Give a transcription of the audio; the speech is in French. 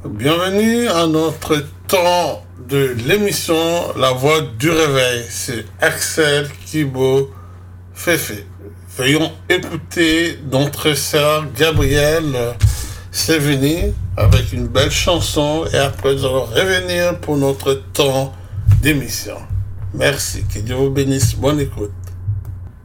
Bienvenue à notre temps de l'émission La Voix du Réveil. C'est Axel Kibo Féfé. Veuillons écouter notre sœur Gabrielle Sévigny avec une belle chanson et après nous allons revenir pour notre temps d'émission. Merci, que Dieu vous bénisse. Bonne écoute.